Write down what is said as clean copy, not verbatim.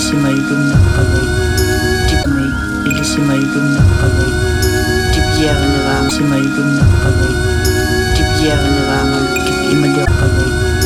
ilisimaygunnaqqavai tipmai ilisimaygunnaqqavai tipjiarnivaam simaygunnaqqavai tipjiarnivaamam kip imaliaqqavai